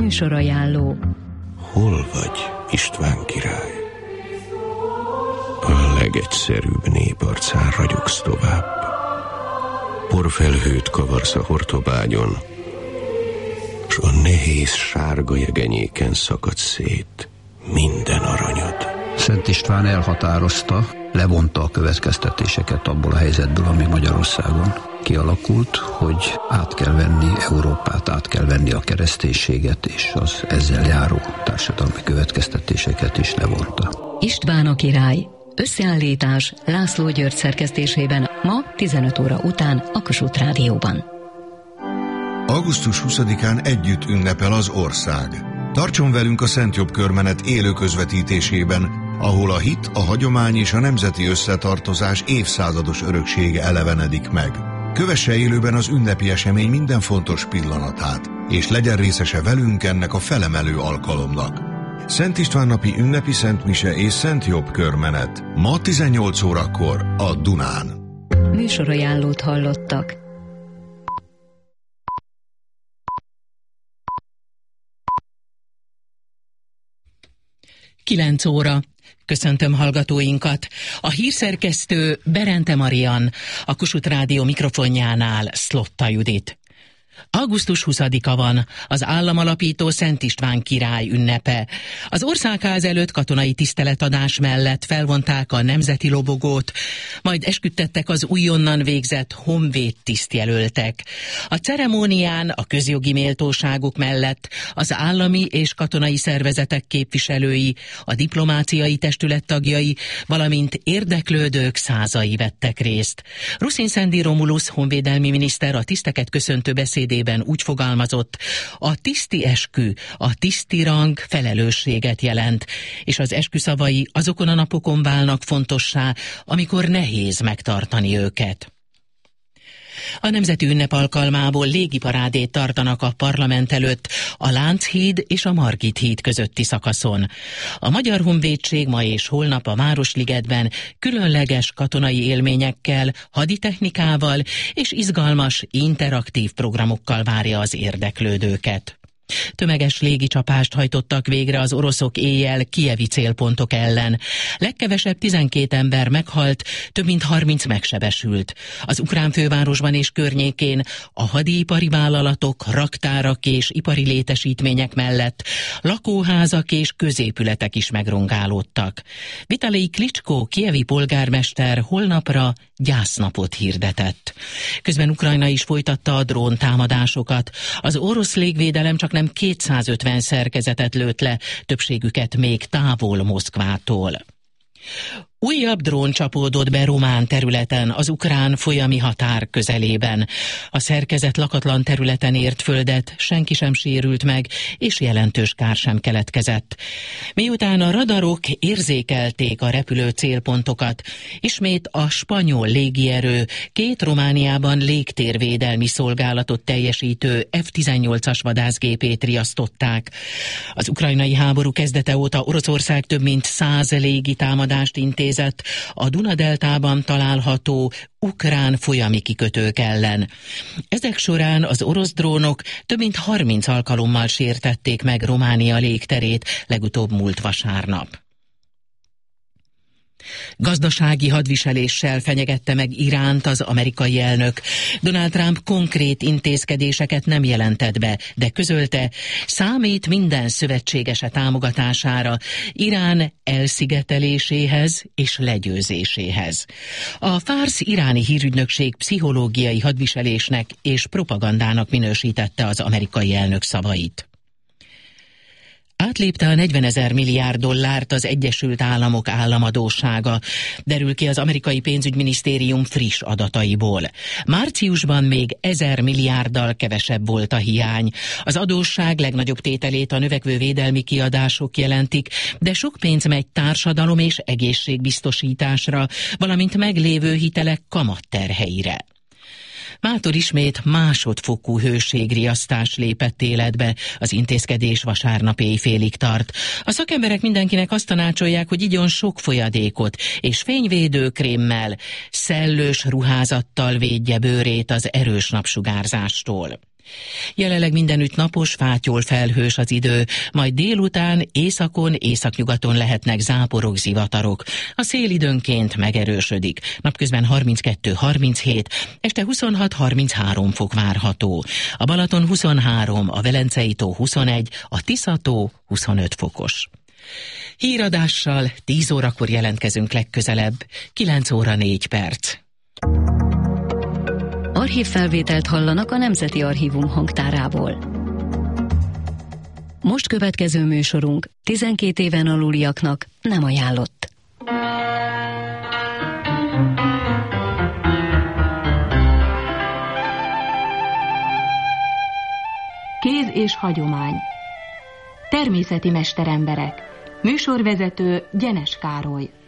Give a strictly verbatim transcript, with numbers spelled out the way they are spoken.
Műsorajánló. Hol vagy, István király? A legegyszerűbb néparcán ragyogsz tovább. Porfelhőt kavarsz a hortobágyon, s a nehéz sárga jegenyéken szakad szét minden aranyod. Szent István elhatározta, levonta a következtetéseket abból a helyzetből, ami Magyarországon kialakult, hogy át kell venni Európát, át kell venni a kereszténységet, és az ezzel járó társadalmi következtetéseket is levonta. István a király. Összeállítás László György szerkesztésében ma tizenöt óra után a Kossuth Rádióban. augusztus huszadikán együtt ünnepel az ország. Tartson velünk a Szent Jobb Körmenet élő közvetítésében, ahol a hit, a hagyomány és a nemzeti összetartozás évszázados öröksége elevenedik meg. Kövesse élőben az ünnepi esemény minden fontos pillanatát, és legyen részese velünk ennek a felemelő alkalomnak. Szent István napi ünnepi szentmise és Szent Jobb Körmenet. Ma tizennyolc órakor a Dunán. Műsorajánlót hallottak. kilenc óra. Köszöntöm hallgatóinkat. A hírszerkesztő Berente Marian, a Kossuth Rádió mikrofonjánál Szlotta Judit. augusztus huszadika van, az államalapító Szent István király ünnepe. Az országház előtt katonai tiszteletadás mellett felvonták a nemzeti lobogót, majd esküdtettek az újonnan végzett honvéd tisztjelöltek. A ceremónián a közjogi méltóságok mellett az állami és katonai szervezetek képviselői, a diplomáciai testület tagjai, valamint érdeklődők százai vettek részt. Ruszin Szendi Romulus honvédelmi miniszter a tiszteket köszöntő beszédében úgy fogalmazott: a tiszti eskü, a tiszti rang felelősséget jelent, és az esküszavai azokon a napokon válnak fontossá, amikor nehéz megtartani őket. A nemzeti ünnep alkalmából légiparádét tartanak a parlament előtt a Lánchíd és a Margit híd közötti szakaszon. A Magyar Honvédség ma és holnap a Városligetben különleges katonai élményekkel, haditechnikával és izgalmas, interaktív programokkal várja az érdeklődőket. Tömeges légicsapást hajtottak végre az oroszok éjjel kijevi célpontok ellen. Legkevesebb tizenkét ember meghalt, több mint harminc megsebesült. Az ukrán fővárosban és környékén a hadipari vállalatok, raktárak és ipari létesítmények mellett lakóházak és középületek is megrongálódtak. Vitalij Klitschko kijevi polgármester holnapra gyásznapot hirdetett. Közben Ukrajna is folytatta a drón támadásokat. Az orosz légvédelem csak nem kétszázötven szerkezetet lőtt le, többségüket még távol Moszkvától. Újabb drón csapódott be román területen, az ukrán folyami határ közelében. A szerkezet lakatlan területen ért földet, senki sem sérült meg, és jelentős kár sem keletkezett. Miután a radarok érzékelték a repülő célpontokat, ismét a spanyol légierő két Romániában légtérvédelmi szolgálatot teljesítő ef tizennyolcas vadászgépét riasztották. Az ukrajnai háború kezdete óta Oroszország több mint száz légitámadást intézett a Duna-deltában található ukrán folyami kikötők ellen. Ezek során az orosz drónok több mint harminc alkalommal sértették meg Románia légterét, legutóbb múlt vasárnap. Gazdasági hadviseléssel fenyegette meg Iránt az amerikai elnök. Donald Trump konkrét intézkedéseket nem jelentett be, de közölte, számít minden szövetségese támogatására Irán elszigeteléséhez és legyőzéséhez. A Fars iráni hírügynökség pszichológiai hadviselésnek és propagandának minősítette az amerikai elnök szavait. Átlépte a negyvenezer milliárd dollárt az Egyesült Államok államadóssága, derül ki az amerikai pénzügyminisztérium friss adataiból. Márciusban még ezer milliárddal kevesebb volt a hiány. Az adósság legnagyobb tételét a növekvő védelmi kiadások jelentik, de sok pénz megy társadalom és egészségbiztosításra, valamint meglévő hitelek kamatterheire. Mától ismét másodfokú hőségriasztás lépett életbe, az intézkedés vasárnap éjfélig tart. A szakemberek mindenkinek azt tanácsolják, hogy igyon sok folyadékot, és fényvédőkrémmel, szellős ruházattal védje bőrét az erős napsugárzástól. Jelenleg mindenütt napos, fátyol felhős az idő, majd délután északon, északnyugaton lehetnek záporok, zivatarok. A szél időnként megerősödik. Napközben harminckettő harminchét, este huszonhat harminchárom fok várható. A Balaton huszonhárom, a Velencei tó huszonegy, a Tisza-tó huszonöt fokos. Híradással tíz órakor jelentkezünk legközelebb, kilenc óra négy perc. Archívfelvételt hallanak a Nemzeti Archívum hangtárából. Most következő műsorunk tizenkét éven aluliaknak nem ajánlott. Kéz és hagyomány. Természeti mesteremberek. Műsorvezető Gyenes Károly.